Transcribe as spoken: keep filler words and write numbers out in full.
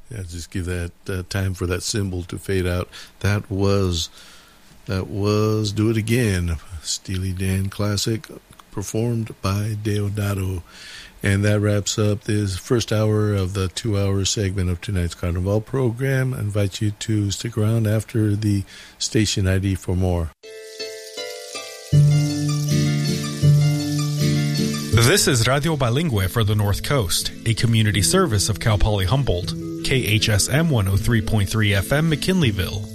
Yeah, just give that uh, time for that cymbal to fade out. That was, that was Do It Again, Steely Dan classic, performed by Deodato. And that wraps up this first hour of the two-hour segment of tonight's Carnival program. I invite you to stick around after the station I D for more. This is Radio Bilingüe for the North Coast, a community service of Cal Poly Humboldt, K H S M one oh three point three F M McKinleyville.